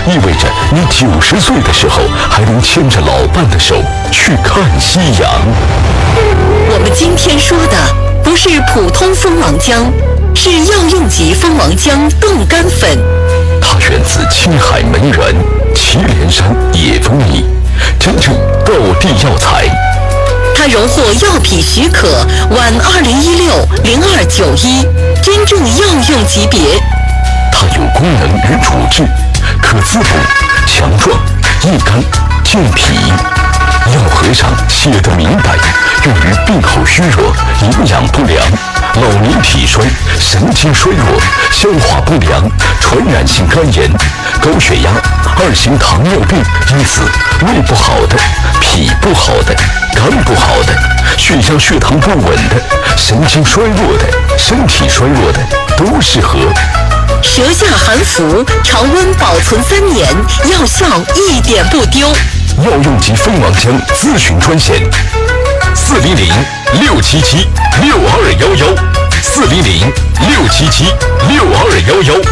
意味着你90岁的时候还能牵着老伴的手去看夕阳。 我们今天说的不是普通蜂王浆，是药用级蜂王浆冻干粉。 它源自青海门源祁连山野蜂蜜，真正道地药材。 它荣获药品许可皖2016-0291，真正药用级别。 它有功能与主治，可滋补、强壮、益肝、健脾。药盒上写的明白，用于病后虚弱、营养不良、老年体衰、神经衰弱、消化不良、传染性肝炎、高血压、2型糖尿病，因此胃不好的、脾不好的、肝不好的、血压血糖不稳的、神经衰弱的、身体衰弱的都适合。 舌下含服，常温保存3年，药效一点不丢。 药用级蜂王浆咨询专线：400-677-6211，400-677-6211。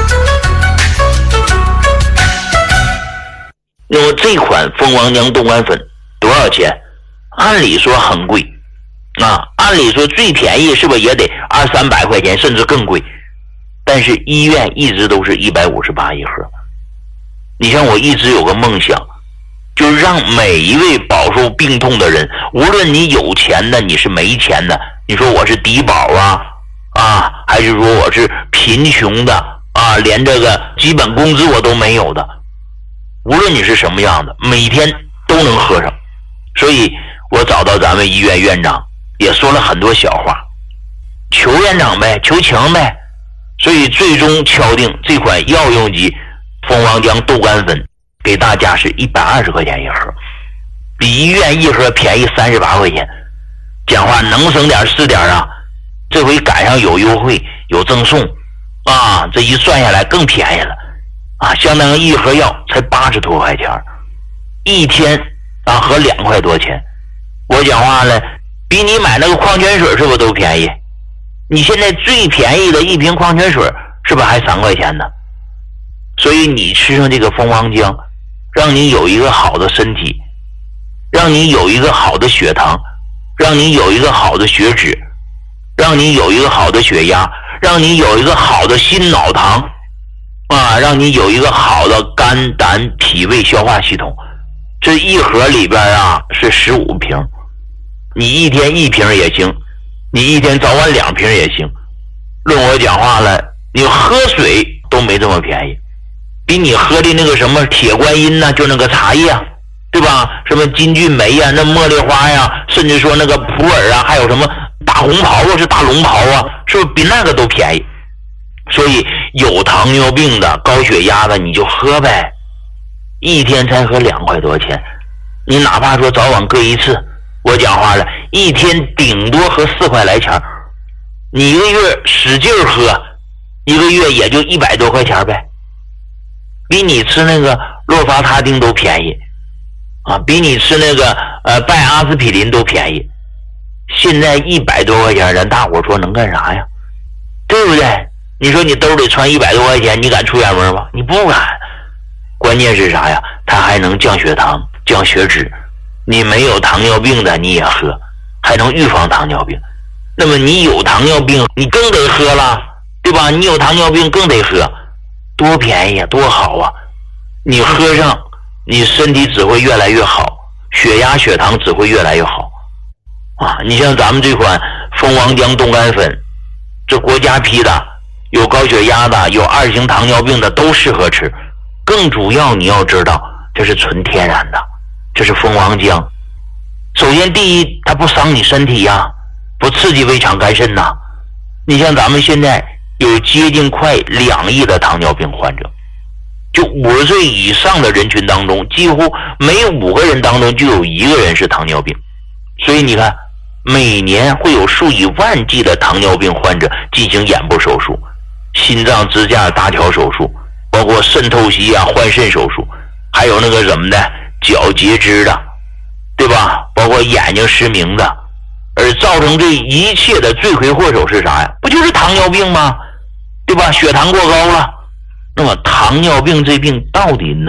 那么这款蜂王浆冻干粉多少钱？按理说很贵啊，按理说最便宜是不是也得200-300块钱，甚至更贵？但是医院一直都是158一盒。你像我一直有个梦想，就是让每一位饱受病痛的人，无论你有钱的，你是没钱的，你说我是低保还是说我是贫穷的连这个基本工资我都没有的，无论你是什么样的，每天都能喝上。所以我找到咱们医院院长，也说了很多小话，求院长呗，求情呗。所以最终敲定这款药用级蜂王浆冻干粉给大家是120块钱一盒，比医院一盒便宜38块钱。讲话能省点是点啊，这回赶上有优惠有赠送这一算下来更便宜了相当于一盒药才80多块钱，一天合2块多钱。我讲话了，比你买那个矿泉水是不是都便宜？你现在最便宜的一瓶矿泉水是不是还3块钱呢？所以你吃上这个蜂王浆，让你有一个好的身体，让你有一个好的血糖，让你有一个好的血脂，让你有一个好的血压，让你有一个好的心脑糖让你有一个好的肝胆脾胃消化系统。这一盒里边是15瓶，你一天1瓶也行，你一天早晚2瓶也行。论我讲话了，你喝水都没这么便宜，比你喝的那个什么铁观音就那个茶叶对吧，什么金骏眉那茉莉花甚至说那个普洱还有什么大红袍是大龙袍是不是比那个都便宜？所以有糖尿病的高血压的你就喝呗，一天才喝2块多钱，你哪怕说早晚各一次，我讲话了，一天顶多喝4块来钱，你一个月使劲喝，一个月也就100多块钱呗，比你吃那个洛伐他汀都便宜比你吃那个拜阿司匹林都便宜。现在100多块钱，咱大伙说能干啥呀？对不对？你说你兜里揣100多块钱，你敢出远门吗？你不敢。关键是啥呀？它还能降血糖、降血脂。你没有糖尿病的你也喝，还能预防糖尿病。那么你有糖尿病，你更得喝了，对吧？你有糖尿病更得喝，多便宜多好啊！你喝上，你身体只会越来越好，血压血糖只会越来越好你像咱们这款蜂王浆冻干粉，这国家批的，有高血压的，有2型糖尿病的都适合吃。更主要你要知道，这是纯天然的，这是蜂王浆。首先第一，它不伤你身体不刺激胃肠肝肾你像咱们现在有接近快2亿的糖尿病患者，就50岁以上的人群当中，几乎每5个人当中就有1个人是糖尿病。所以你看，每年会有数以万计的糖尿病患者进行眼部手术、心脏支架搭桥手术，包括肾透析换肾手术，还有那个什么的脚截肢的，对吧？包括眼睛失明的。而造成这一切的罪魁祸首是啥呀？不就是糖尿病吗？对吧？血糖过高了。那么糖尿病这病到底